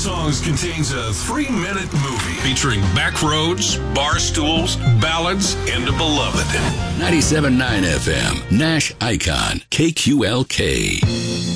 Songs contains a 3-minute movie featuring backroads, bar stools, ballads, and a beloved. 97.9 FM, Nash Icon, KQLK.